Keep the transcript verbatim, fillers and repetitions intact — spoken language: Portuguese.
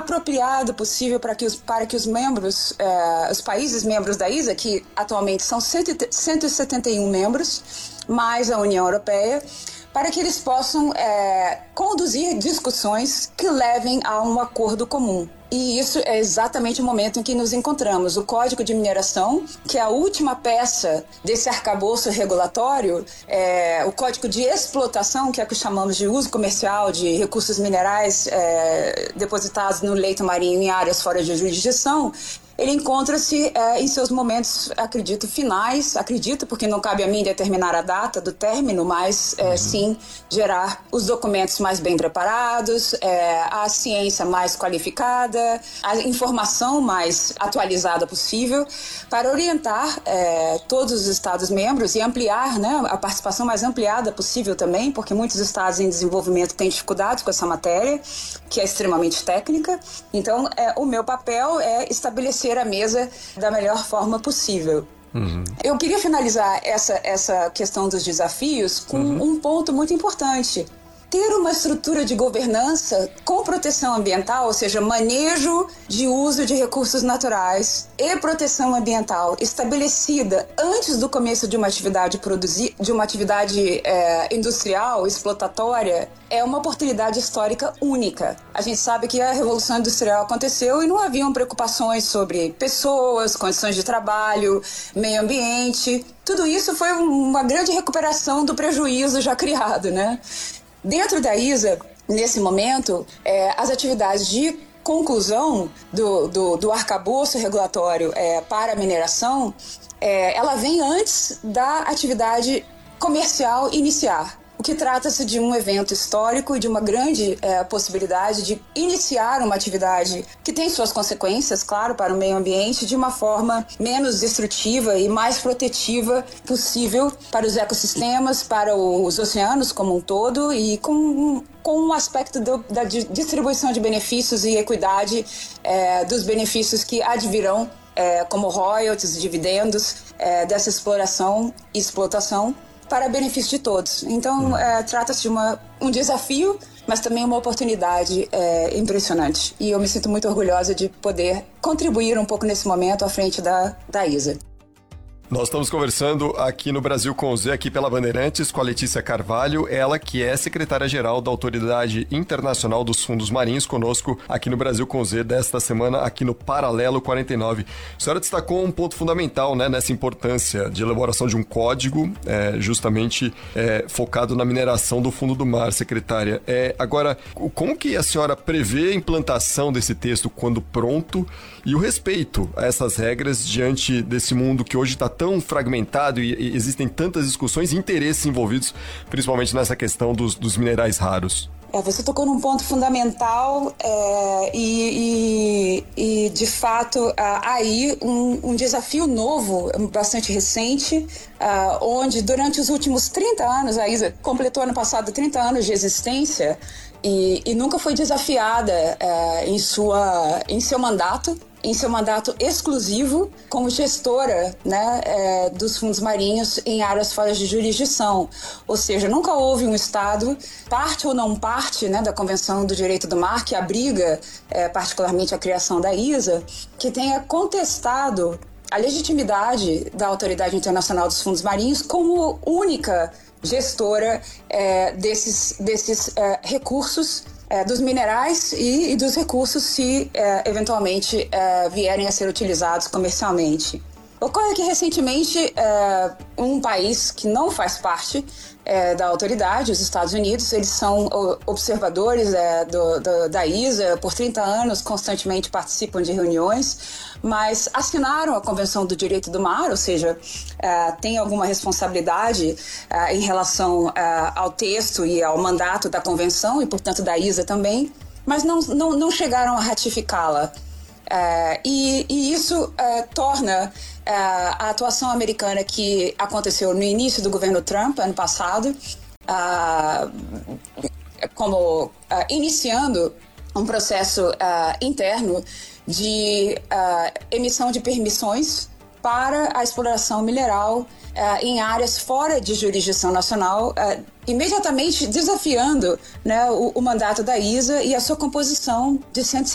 apropriado possível para que os, para que os membros, eh, os países membros da I S A, que atualmente são cento e setenta e um membros, mais a União Europeia, para que eles possam é, conduzir discussões que levem a um acordo comum. E isso é exatamente o momento em que nos encontramos. O Código de Mineração, que é a última peça desse arcabouço regulatório, é, o Código de Explotação, que é o que chamamos de uso comercial de recursos minerais é, depositados no leito marinho em áreas fora de jurisdição, ele encontra-se é, em seus momentos, acredito, finais, acredito, porque não cabe a mim determinar a data do término, mas é, uhum. sim gerar os documentos mais bem preparados, é, a ciência mais qualificada, a informação mais atualizada possível, para orientar é, todos os Estados-membros e ampliar, né, a participação mais ampliada possível também, porque muitos Estados em desenvolvimento têm dificuldades com essa matéria, que é extremamente técnica. Então, é, o meu papel é estabelecer a mesa da melhor forma possível. Uhum. Eu queria finalizar essa, essa questão dos desafios com uhum. um ponto muito importante. Ter uma estrutura de governança com proteção ambiental, ou seja, manejo de uso de recursos naturais e proteção ambiental estabelecida antes do começo de uma atividade, produzi- de uma atividade é, industrial, explotatória, é uma oportunidade histórica única. A gente sabe que a Revolução Industrial aconteceu e não haviam preocupações sobre pessoas, condições de trabalho, meio ambiente. Tudo isso foi uma grande recuperação do prejuízo já criado, né? Dentro da I S A, nesse momento, é, as atividades de conclusão do, do, do arcabouço regulatório é, para a mineração, é, ela vem antes da atividade comercial iniciar. O que trata-se de um evento histórico e de uma grande é, possibilidade de iniciar uma atividade que tem suas consequências, claro, para o meio ambiente, de uma forma menos destrutiva e mais protetiva possível para os ecossistemas, para os oceanos como um todo e com, com um aspecto do, da distribuição de benefícios e equidade é, dos benefícios que advirão é, como royalties, dividendos é, dessa exploração e explotação, para benefício de todos. Então, é, trata-se de uma, um desafio, mas também uma oportunidade é, impressionante. E eu me sinto muito orgulhosa de poder contribuir um pouco nesse momento à frente da, da I S A. Nós estamos conversando aqui no Brasil com o Z, aqui pela Bandeirantes, com a Letícia Carvalho, ela que é secretária-geral da Autoridade Internacional dos Fundos Marinhos, conosco aqui no Brasil com o Z desta semana, aqui no Paralelo quarenta e nove. A senhora destacou um ponto fundamental, né, nessa importância de elaboração de um código, é, justamente é, focado na mineração do fundo do mar, secretária. É, agora, como que a senhora prevê a implantação desse texto quando pronto e o respeito a essas regras diante desse mundo que hoje está tão fragmentado e, e existem tantas discussões e interesses envolvidos, principalmente nessa questão dos, dos minerais raros? É, você tocou num ponto fundamental é, e, e, e, de fato, há aí um, um desafio novo, bastante recente, uh, onde durante os últimos trinta anos, a I S A completou ano passado trinta anos de existência e, e nunca foi desafiada uh, em, sua, em seu mandato, em seu mandato exclusivo como gestora, né, é, dos fundos marinhos em áreas fora de jurisdição. Ou seja, nunca houve um Estado, parte ou não parte, né, da Convenção do Direito do Mar, que abriga é, particularmente a criação da I S A, que tenha contestado a legitimidade da Autoridade Internacional dos Fundos Marinhos como única gestora é, desses, desses é, recursos, É, dos minerais e, e dos recursos se é, eventualmente é, vierem a ser utilizados comercialmente. Ocorre que recentemente é, um país que não faz parte é, da autoridade, os Estados Unidos, eles são observadores é, do, do, da I S A por trinta anos, constantemente participam de reuniões, mas assinaram a Convenção do Direito do Mar, ou seja, é, tem alguma responsabilidade é, em relação é, ao texto e ao mandato da Convenção e, portanto, da I S A também, mas não, não, não chegaram a ratificá-la. É, e, e isso é, torna é, a atuação americana que aconteceu no início do governo Trump, ano passado, é, como é, iniciando um processo é, interno de é, emissão de permissões para a exploração mineral uh, em áreas fora de jurisdição nacional, uh, imediatamente desafiando, né, o, o mandato da I S A e a sua composição de cento e